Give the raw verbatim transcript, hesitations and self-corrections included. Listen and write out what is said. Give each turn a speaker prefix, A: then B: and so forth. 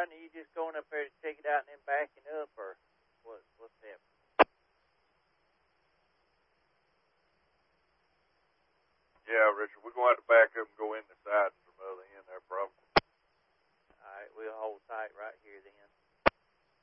A: run? Are you just going up there to check it out and then backing up, or what? What's that?
B: Yeah, Richard, we're going to have to back up and go in the side and